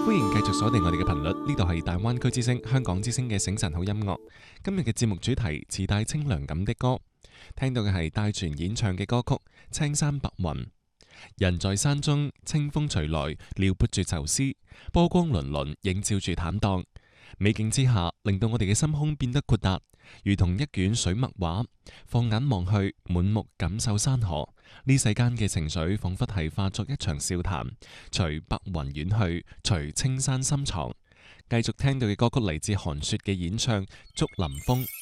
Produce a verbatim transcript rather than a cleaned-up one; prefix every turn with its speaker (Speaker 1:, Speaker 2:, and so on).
Speaker 1: 歡迎繼續鎖定我哋嘅頻率，呢度係大灣區之聲、香港之聲嘅醒晨好音樂。今日嘅節目主題自帶清涼感的歌，聽到嘅係戴荃演唱嘅歌曲《青山白雲》。人在山中，清風隨來，撩撥住愁思，波光粼粼，映照住坦蕩。美景之下，令到我哋嘅心胸變得豁達，如同一卷水墨畫。放眼望去，滿目感受山河。呢世間嘅情緒，仿佛係化作一場笑談，隨白雲遠去，隨青山深藏。繼續聽到嘅歌曲嚟自韓雪嘅演唱《竹林風》。